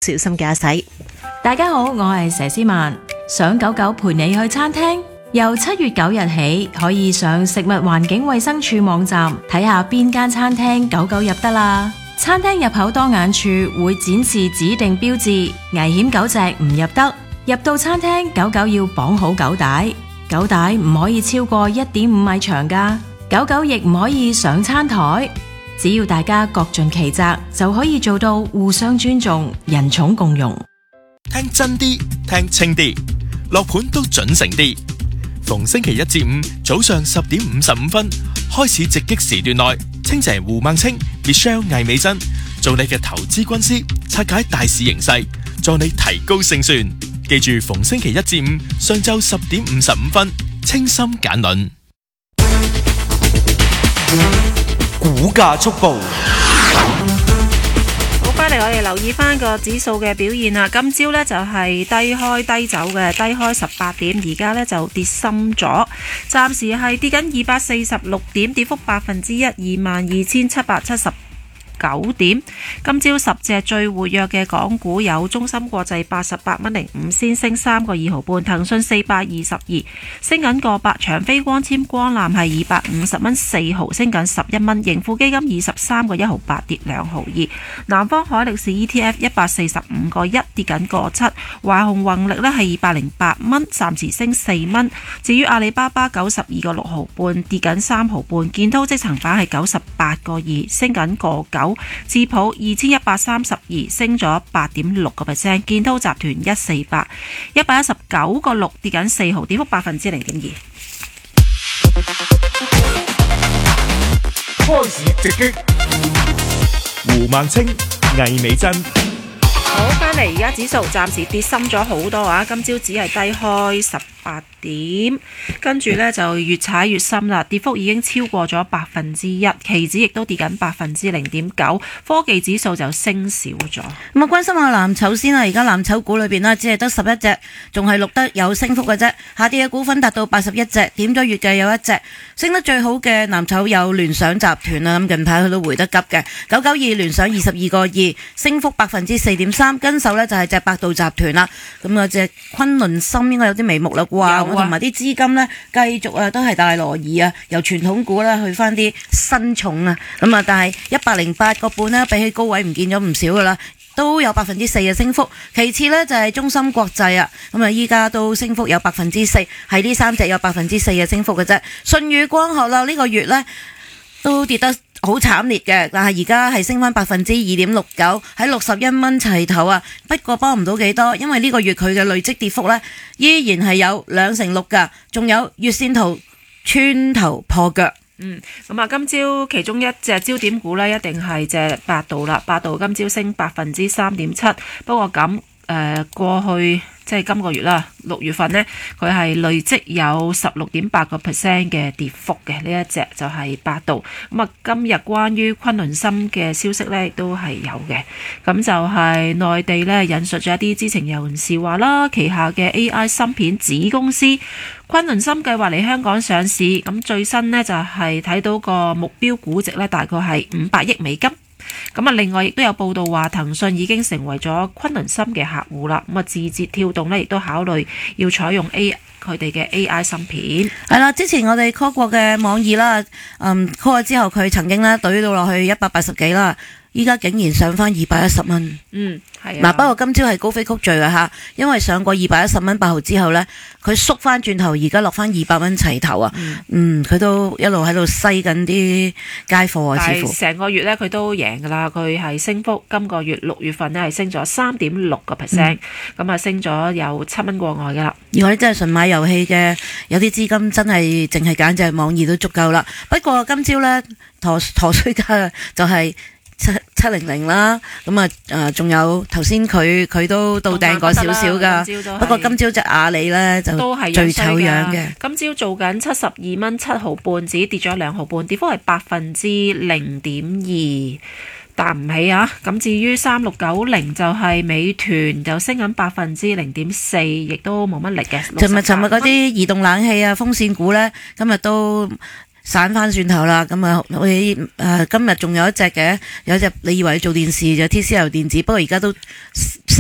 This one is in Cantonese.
小心駕駛。 大家好，我係佘詩曼。想狗狗陪你去餐廳，由7月9日起可以上食物環境衛生署網站睇下邊間餐廳狗狗入得啦。餐廳入口多眼處會展示指定標誌，危險狗隻唔入得。入到餐廳，狗狗要綁好狗帶，狗帶唔可以超過1.5米長㗎。狗狗亦唔可以上餐台。只要大家各盡其責，就可以做到互相尊重、人寵共融。 聽真啲，聽清啲，落盤都準成啲。逢星期1至5早上10點55分開始直擊時段內，清姐胡孟青、Michelle 魏美珍做你嘅投資軍師，拆解大市形勢，助你提高勝算。記住，逢星期1至5上晝10點55分，清心簡論。 股價速報。 好，翻嚟我哋留意翻個指數嘅表現啦。今朝呢就係低開低走嘅，低開18點，而家呢就跌深咗，暫時係跌緊246點，跌幅1%， 22,779點。今朝10隻最活躍嘅港股有中芯國際88蚊05仙，升3個2毫半；騰訊422升緊個8；長飛光纖光纜係250蚊4毫，升緊11蚊；盈富基金23個1毫8，跌2毫2；南方海力士 ETF 145個1，跌緊個7；華虹宏力呢係208蚊，暫時升4蚊。至於阿里巴巴92個6毫半，跌緊3毫半；建滔積層板係98個2，升緊個9；智普2132升咗8.6%，建滔集團148 119個6，跌緊4毫，跌幅0.2%。 開市直擊， 胡孟青、魏美珍。 好，翻嚟而家指數暫時跌深咗好多啊！今朝只係低開18點，跟住呢就越踩越深啦，跌幅已經超過咗1%，期指亦都跌緊0.9%，科技指數就升少咗。 咁啊，關心下藍籌先啦。而家藍籌股裏邊呢，只係得11隻，仲係錄得有升幅嘅啫。下跌嘅股份達到81隻，點咗月嘅有1隻。升得最好嘅藍籌有聯想集團啦，咁近排佢都回得急嘅，992聯想22個2，升幅4.3%。跟手呢就係隻百度集團啦，咁啊隻昆侖芯應該有啲眉目啦啩，同埋啲資金呢繼續都係大挪移啊，由傳統股呢去翻啲新重啊，咁啊但係108個半呢，比起高位唔見咗唔少噶啦，都有4%嘅升幅。其次呢就係中芯國際啊，咁啊依家都升幅有4%，係呢3隻有4%嘅升幅嘅啫。舜宇光學啦，呢個月呢都跌得好慘烈嘅，但係而家係升翻2.69%，喺61蚊齊頭啊。不過幫唔到幾多，因為呢個月佢嘅累積跌幅呢依然係有2成6噶，仲有月線圖穿頭破腳。 咁啊，今朝其中一隻焦點股呢，一定係隻百度啦。百度今朝升3.7%，不過咁過去即係今個月啦，6月份呢，佢係累積有16.8% 嘅跌幅嘅，呢一隻就係百度。咁啊，今日關於昆侖芯嘅消息呢，亦都係有嘅。咁就係內地呢引述咗一啲知情人士話啦，旗下嘅 AI 芯片子公司昆侖芯計劃嚟香港上市。咁最新呢，就係睇到個目標估值呢，大概係500億美金。咁啊，另外亦都有報道話，騰訊已經成為咗昆侖芯嘅客戶啦。咁啊，字節跳動呢亦都考慮要採用佢哋嘅 AI 芯片。 係啦，之前我哋 call 過嘅網易啦，call 咗之後佢曾經咧懟到落去180幾啦，依家竟然上翻210蚊。 係啊。 不過今朝係高飛曲墜嘅吓，因為上過210蚊8毫之後呢，佢縮翻轉頭，而家落翻200蚊齊頭啊。佢都一路喺度篩緊啲街貨啊，似乎成個月呢，佢都贏噶啦，佢係升幅，今個月6月份呢係升咗3.6%，咁啊升咗有7蚊過外噶啦。 如果你真係純買遊戲嘅，有啲資金真係淨係揀隻網易都足夠啦。不過今朝呢，陀衰家就係700啦，咁啊仲有頭先佢都到訂過少少噶，不過今朝隻阿里呢，就最醜樣嘅。 今朝做緊72蚊7毫半，只跌咗2毫半，跌幅係0.2%，彈唔起啊！咁至於3690就係美團，就升緊0.4%，亦都冇乜力嘅。尋日嗰啲移動冷氣啊、風扇股呢，今日都散翻轉頭啦，咁啊，今日仲有一隻嘅，有一隻你以為做電視就 TCL 電子，不過而家都